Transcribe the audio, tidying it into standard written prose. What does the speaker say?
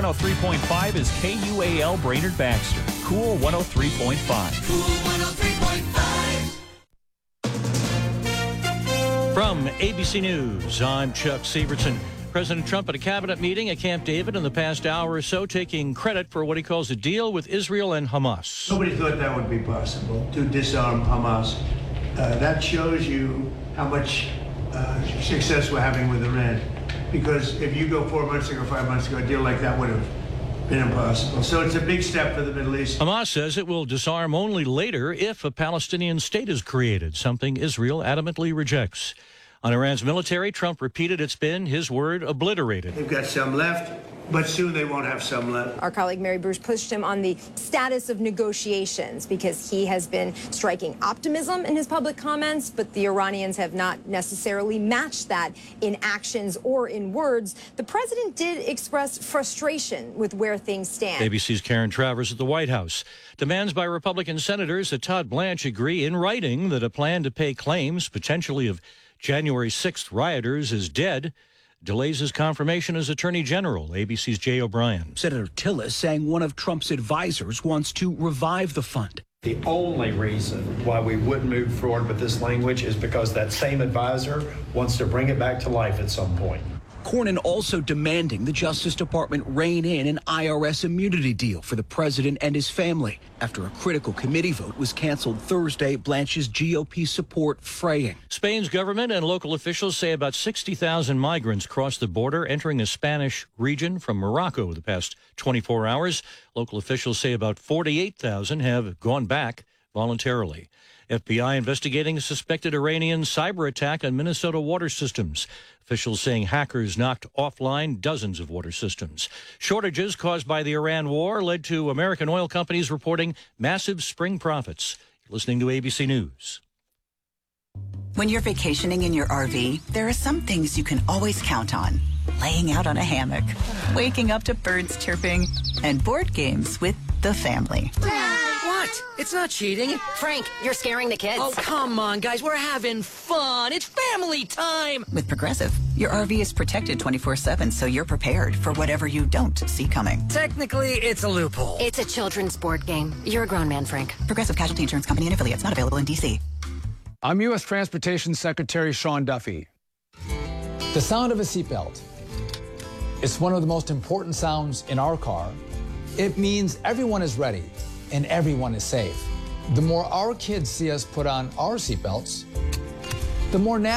103.5 is KUAL Brainerd Baxter. Cool 103.5. Cool 103.5. From ABC News, I'm Chuck Sievertson. President Trump at a cabinet meeting at Camp David in the past hour or so, taking credit for what he calls a deal with Israel and Hamas. Nobody thought that would be possible, to disarm Hamas. That shows you how much success we're having with Iran. Because if you go 4 months ago, 5 months ago, a deal like that would have been impossible. So it's a big step for the Middle East. Hamas says it will disarm only later if a Palestinian state is created, something Israel adamantly rejects. On Iran's military, Trump repeated it's been, his word, obliterated. They've got some left, but soon they won't have some left. Our colleague Mary Bruce pushed him on the status of negotiations because he has been striking optimism in his public comments, but the Iranians have not necessarily matched that in actions or in words. The president did express frustration with where things stand. ABC's Karen Travers at the White House. Demands by Republican senators that Todd Blanche agree in writing that a plan to pay claims, potentially of January 6th rioters, is dead. Delays his confirmation as Attorney General. ABC's Jay O'Brien. Senator Tillis saying one of Trump's advisors wants to revive the fund. The only reason why we wouldn't move forward with this language is because that same advisor wants to bring it back to life at some point. Cornyn also demanding the Justice Department rein in an IRS immunity deal for the president and his family. After a critical committee vote was canceled Thursday, Blanche's GOP support fraying. Spain's government and local officials say about 60,000 migrants crossed the border entering a Spanish region from Morocco the past 24 hours. Local officials say about 48,000 have gone back voluntarily. FBI investigating a suspected Iranian cyber attack on Minnesota water systems. Officials saying hackers knocked offline dozens of water systems. Shortages caused by the Iran war led to American oil companies reporting massive spring profits. You're listening to ABC News. When you're vacationing in your RV, there are some things you can always count on. Laying out on a hammock, waking up to birds chirping, and board games with the family. What? It's not cheating. Frank, you're scaring the kids. Oh, come on, guys. We're having fun. It's family time. With Progressive, your RV is protected 24/7, so you're prepared for whatever you don't see coming. Technically, it's a loophole. It's a children's board game. You're a grown man, Frank. Progressive Casualty Insurance Company and affiliates, not available in D.C. I'm U.S. Transportation Secretary Sean Duffy. The sound of a seatbelt. It's one of the most important sounds in our car. It means everyone is ready and everyone is safe. The more our kids see us put on our seatbelts, the more